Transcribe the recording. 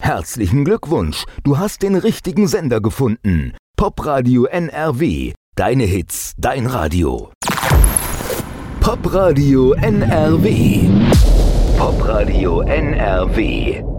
Herzlichen Glückwunsch, du hast den richtigen Sender gefunden. Popradio NRW, deine Hits, dein Radio. Popradio NRW. Popradio NRW.